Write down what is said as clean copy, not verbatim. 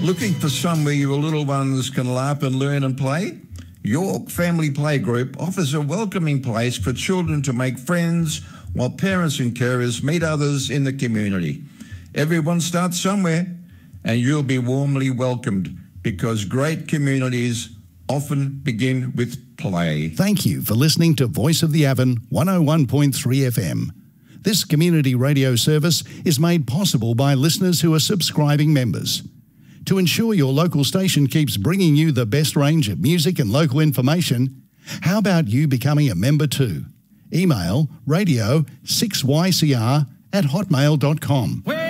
Looking for somewhere your little ones can laugh and learn and play? York Family Playgroup offers a welcoming place for children to make friends while parents and carers meet others in the community. Everyone starts somewhere and you'll be warmly welcomed because great communities often begin with play. Thank you for listening to Voice of the Avon 101.3 FM. This community radio service is made possible by listeners who are subscribing members. To ensure your local station keeps bringing you the best range of music and local information, how about you becoming a member too? Email radio6ycr@hotmail.com.